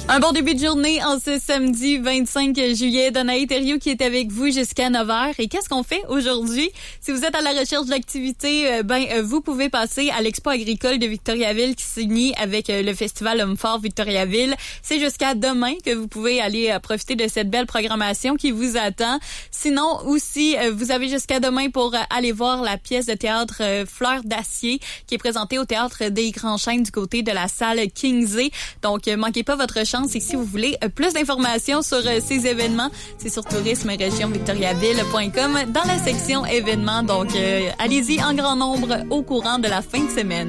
Un bon début de journée en ce samedi 25 juillet. Danaï Thériault qui est avec vous jusqu'à 9h. Et qu'est-ce qu'on fait aujourd'hui? Si vous êtes à la recherche d'activités, vous pouvez passer à l'Expo agricole de Victoriaville qui s'unit avec le Festival Homme Fort Victoriaville. C'est jusqu'à demain que vous pouvez aller profiter de cette belle programmation qui vous attend. Sinon, aussi, vous avez jusqu'à demain pour aller voir la pièce de théâtre Fleur d'acier qui est présentée au Théâtre des Grands Chênes du côté de la salle Kingsley. Donc, manquez pas votre chance. Et si vous voulez plus d'informations sur ces événements, c'est sur tourisme-région-victoriaville.com dans la section événements. Donc, allez-y en grand nombre au courant de la fin de semaine.